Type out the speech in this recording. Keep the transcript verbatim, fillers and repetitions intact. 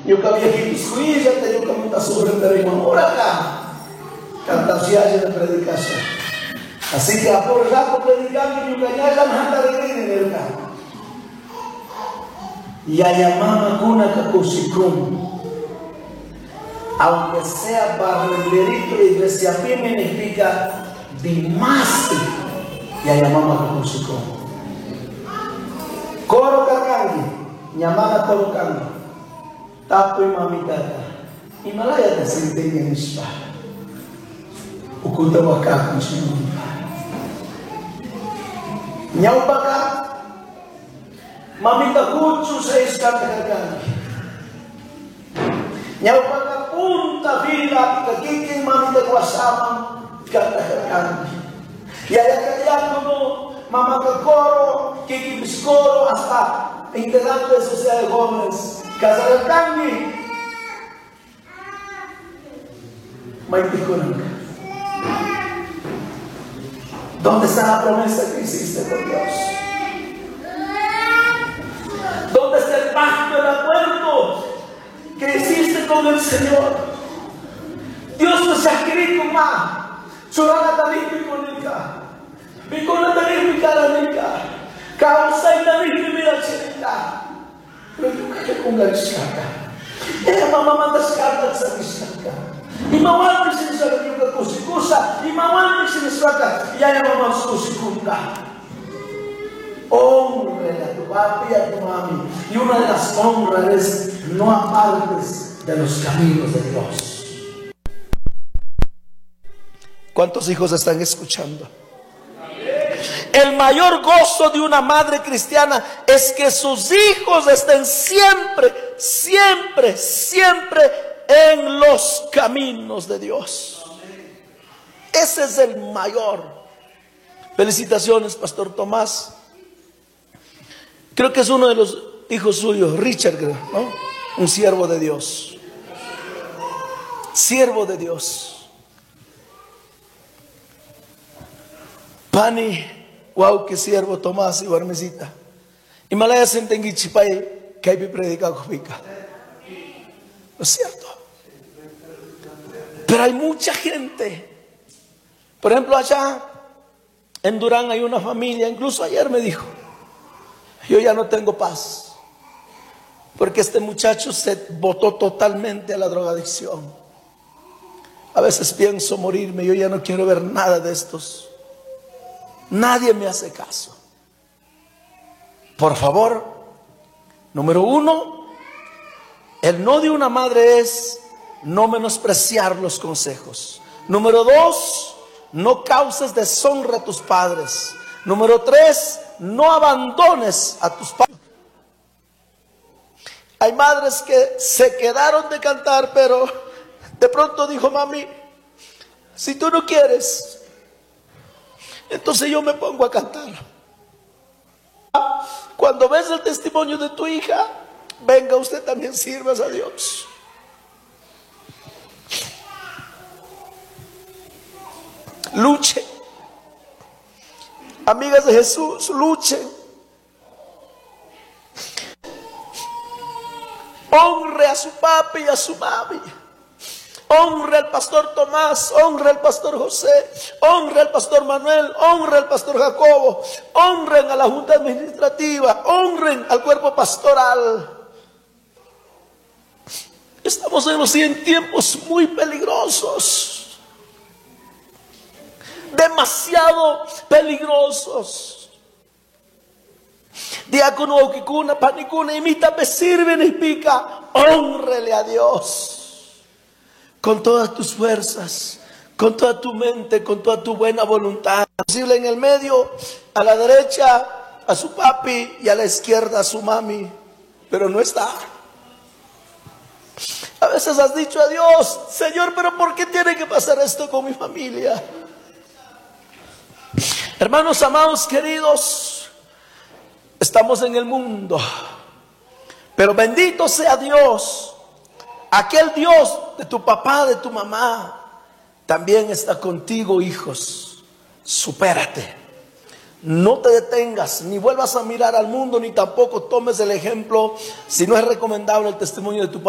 Yo cabía aquí tus juicios, te yo como está sobre el terreno. Ahora acá, cantación de predicación. Así que a por rato predicando, y cañar la manda de en el campo. Y a llamar una cacuchicum. Aunque sea para el delito de iglesia, a mí me significa dimasi. Y a llamar cacuchicum. Coro cargangi, llamada colocando. Tapo y mamitata. Y malaya te siente en ispa. Oculta acá con su nombre. Nyaupaka mamita kuchu sa iskatagan. Nyaupaka punta vila kakiking mamita kuasama katagan. Yaya kaya mo mamakakoro kikibiskoro hasta integrante de sociedad de jóvenes. Casarakangi maitikunan. ¿Dónde está la promesa que hiciste con Dios? ¿Dónde está el pacto, el acuerdo que hiciste con el Señor? Dios nos ha querido más. Chorana también con el cara. Mi con la también mi cara mi cara. Causa y también mi mira chica. Pero yo que con la escata. Ella mamá manda escata esa escata. Y mamá me se sabe que cosa y mamá me se saca y hay mamá su cosicunda. Honre a tu papi y a tu mami. Y una de las honras es no apartes de los caminos de Dios. ¿Cuántos hijos están escuchando? El mayor gozo de una madre cristiana es que sus hijos estén siempre, siempre, siempre en los caminos de Dios. Ese es el mayor. Felicitaciones, Pastor Tomás. Creo que es uno de los hijos suyos, Richard, ¿no? Un siervo de Dios. Siervo de Dios. Pani, wow, que siervo Tomás y Barmesita. Y malaya sentengi chipay, que hay predica copica. ¿No es cierto? Pero hay mucha gente. Por ejemplo, allá en Durán hay una familia, incluso ayer me dijo, yo ya no tengo paz, porque este muchacho se botó totalmente a la drogadicción. A veces pienso morirme, yo ya no quiero ver nada de estos. Nadie me hace caso. Por favor, número uno, el no de una madre es no menospreciar los consejos. Número dos, no causes deshonra a tus padres. Número tres, no abandones a tus padres. Hay madres que se quedaron de cantar, pero de pronto dijo: mami, si tú no quieres, entonces yo me pongo a cantar. Cuando ves el testimonio de tu hija, venga, usted también sirvas a Dios. Luchen. Amigas de Jesús, luchen. Honre a su papi y a su mami. Honre al pastor Tomás, honre al pastor José, honre al pastor Manuel, honre al pastor Jacobo, honren a la junta administrativa, honren al cuerpo pastoral. Estamos en los tiempos muy peligrosos. Demasiado peligrosos. Diácono Okikuna, Panicuna, imita, me sirven y pica. Honrele a Dios con todas tus fuerzas, con toda tu mente, con toda tu buena voluntad. Posible en el medio, a la derecha a su papi y a la izquierda a su mami, pero no está. A veces has dicho a Dios: Señor, pero ¿por qué tiene que pasar esto con mi familia? Hermanos amados, queridos, estamos en el mundo, pero bendito sea Dios. Aquel Dios de tu papá, de tu mamá, también está contigo, hijos. Supérate. No te detengas, ni vuelvas a mirar al mundo, ni tampoco tomes el ejemplo, si no es recomendable, el testimonio de tu padre.